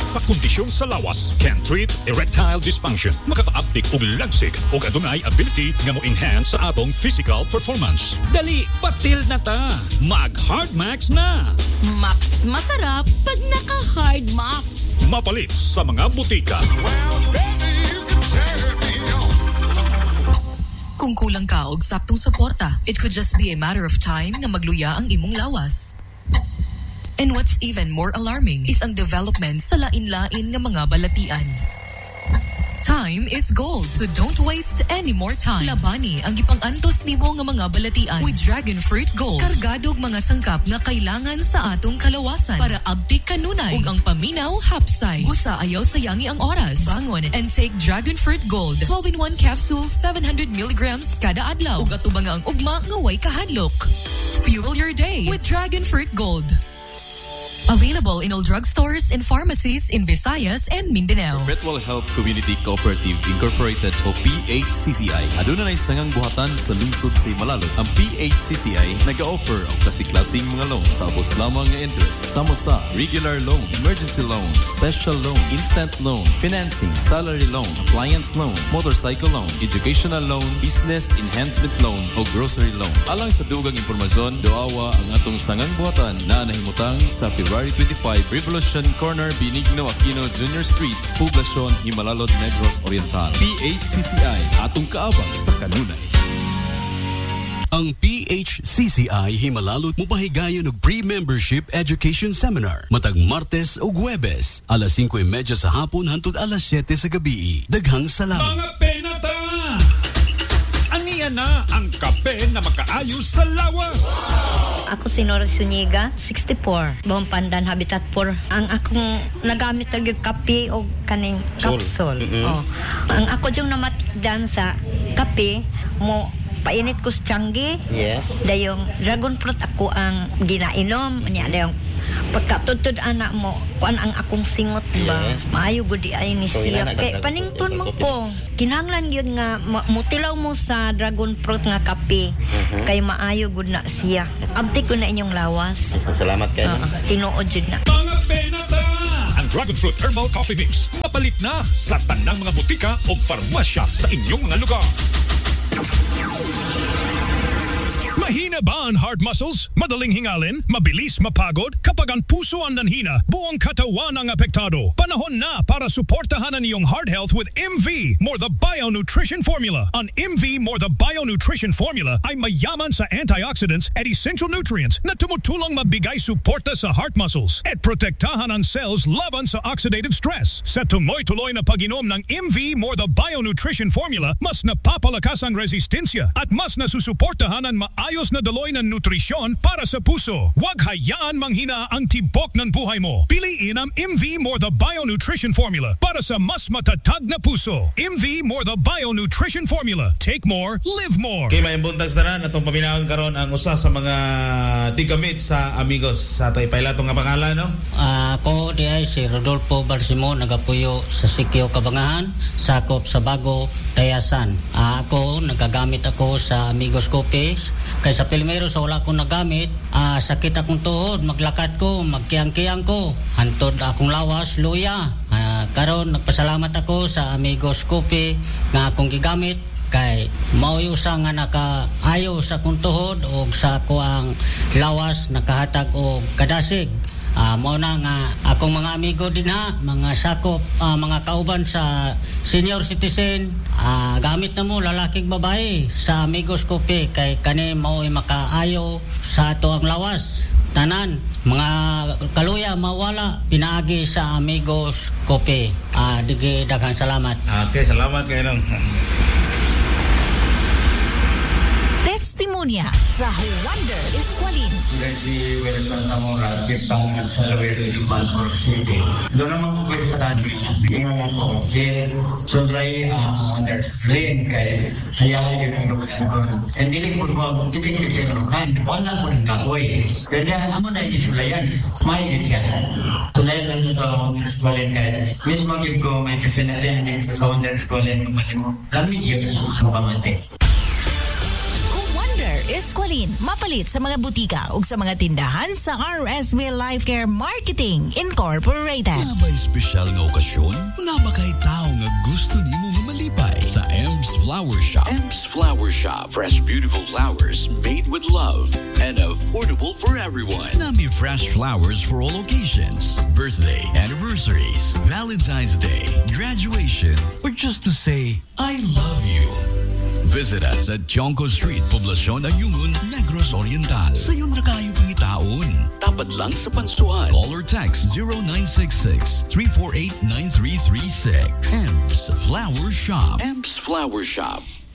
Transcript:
Pakondisyon sa lawas can treat erectile dysfunction. Makaka-uptik og lagsig o adunay ability nga mo enhance sa atong physical performance. Dali, patil na ta. Mag-Hard Max na. Max masarap pag naka-Hard Max. Mapalit sa mga butika. Kung kulang ka og saktong suporta, it could just be a matter of time na magluya ang imong lawas. And what's even more alarming is ang development sa lain-lain nga mga balatian. Time is gold, so don't waste any more time. Labani ang ipang-antos nimo nga mga balatian with Dragon Fruit Gold. Kargadog mga sangkap nga kailangan sa atong kalawasan para abtik kanunay ug ang paminaw hapsay. Busa ayaw sayangi ang oras. Bangon and take Dragon Fruit Gold. 12-in-1 capsules, 700 milligrams kada adlaw. Ug atubang ang ugma nga way kahadlok. Fuel your day with Dragon Fruit Gold. Available in all drugstores and pharmacies in Visayas and Mindanao. Perpetual Health Community Cooperative Incorporated o PHCCI. Aduna na isangang buhatan sa lungsod sa Himalalot. Ang PHCCI nag-offer ang klase-klaseng mga loan sa abos lamang nga interest. Sama sa regular loan, emergency loan, special loan, instant loan, financing, salary loan, appliance loan, motorcycle loan, educational loan, business enhancement loan o grocery loan. Alang sa dugang impormasyon, doawa ang atong sangang buhatan na nahimutang sa February 25, Revolution Corner, Benigno Aquino Jr. Street, Poblacion, Himalalod, Negros Oriental. PHCCI, atong kaabang sa kanunay. Ang PHCCI Himalalot mupahigayon og pre-membership education seminar matag Martes ug Huwebes alas 5:30 sa hapon hangtod alas 7 sa gabi. Daghang salamat. Mga penata! Aniya na ang kape na makaayo sa lawas. Ako si Nora Zuniga, 64. Buong Pandan, Habitat 4. Ang akong nagamit talaga kape o kaning capsule. Oh. Ang ako yung namatdan sa kape mo painit ko sa Changi. Yes. Dayong dragon fruit ako ang ginainom. Nya dayong pagkatutod anak mo, kuan ang akong singot ba? Yes. Maayo gud di ay ni siya. Kay panington mo ko. Kinahanglan yun nga mutilaw mo sa dragon fruit nga kape. Kay maayo gud na siya. Abdi ko na inyong lawas. Salamat kayo. Tinuod jud na. Mga penata! Ang Dragon Fruit Herbal Coffee Mix. Mapalit na sa tanang mga butika o farmasya sa inyong mga lugar. Mahina ba ang heart muscles? Madaling hingalin? Mabilis mapagod? Kapag ang puso ang nanhina, buong katawan ang apektado. Panahon na para suportahan ang iyong heart health with MV More the Bio Nutrition Formula. Ang MV More the Bio Nutrition Formula ay mayaman sa antioxidants at essential nutrients na tumutulong mabigay suporta sa heart muscles at protektahan ang cells laban sa oxidative stress. Sa tuloy-tuloy na pag-inom ng MV More the Bio Nutrition Formula, mas napapalakas ang resistensya at mas nasusuportahan ang ayos na daloy ng nutrisyon para sa puso. Huwag hayaan manghina ang tibok ng buhay mo. Piliin ang MV More the Bio Nutrition Formula para sa mas matatag na puso. MV More the Bio Nutrition Formula. Take more, live more. Okay, may buntag na atong paminahon karon ang usa sa mga tigamit sa amigos sa Taypaylato nga pangalan, no? Ako di ay si Rodolfo Balsimo, nagapuyo sa Sikyo Kabangahan, sakop sa Bago, Tayasan. Ako nagagamit ako sa Amigos Coffees. Kay sa Pilmero sa wala akong nagamit, sakit akong tuhod, maglakad ko, magkiyang-kiyang ko, hantod akong lawas, luya. Karon nagpasalamat ako sa Amigos Coffee nga akong gigamit kay mauyusa nga nakaayo sa akong tuhod o sa ako ang lawas nakahatag o kadasig. Mao na nga akong mga amigo din ha, mga sakop, mga kauban sa senior citizen, gamit na mo lalaking babae sa Amigos Coffee kay kani mao'y makaayo sa ato ang lawas. Tanan, mga kaluya mawala pinaagi sa Amigos Coffee. Digi daghang salamat. Okay, salamat kayo nang. Testimonya sa Wonder Iswalin. Si Wilson Tamora, Chief Tangan sa Lawero di Balfour City. Doon naman ko kayo sa country. Ingat ko, si Sunday understand kay hayahay yung lukan ko. And dili po ko, titigil yung lukan. Wala ko ng kahoy. Kaya amo na isulayan. May itya. Sulayan lang ito ang Iswalin kay. Mismo ko may kasi natin sa Wonder Iswalin. Lamig yun ang pamati. Eskwalin, mapalit sa mga butika ug sa mga tindahan sa RSV Life Care Marketing Incorporated. Nabay espesyal nga okasyon? Naba kay tao nga gusto nimo nga malipay sa Ems Flower Shop. Ems Flower Shop. Fresh, beautiful flowers made with love and affordable for everyone. Nami fresh flowers for all occasions. Birthday, anniversaries, Valentine's Day, graduation, or just to say, I love you. Visit us at Jonco Street, Poblacion Ayungun, Negros Oriental. Sa iyong rakayo pangitaon. Tapat lang sa Pansuan. Call or text 0966-348-9336. Ems Flower Shop. Ems Flower Shop.